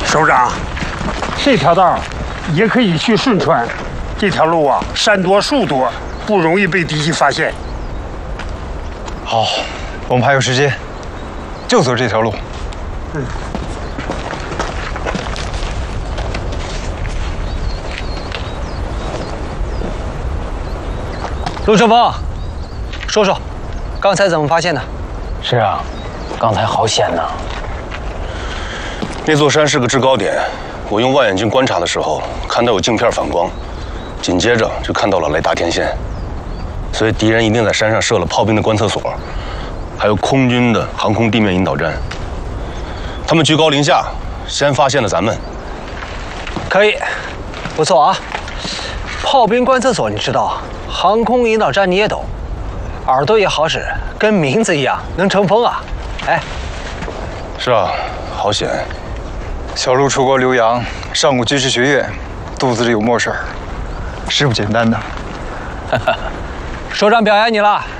首长，这条道也可以去顺川，这条路啊，山多树多，不容易被敌机发现。 好，我们还有时间，就走这条路。 嗯。 陆胜峰，说说，刚才怎么发现的？ 是啊，刚才好险呐！ 那座山是个制高点，我用望远镜观察的时候，看到有镜片反光，紧接着就看到了雷达天线，所以敌人一定在山上设了炮兵的观测所，还有空军的航空地面引导站。他们居高临下，先发现了咱们。 可以，不错啊。炮兵观测所你知道，航空引导站你也懂，耳朵也好使，跟名字一样，能成风啊！哎， 是啊，好险。 小陆出国留洋，上过军事学院，肚子里有墨水，是不简单的。 首长表扬你了。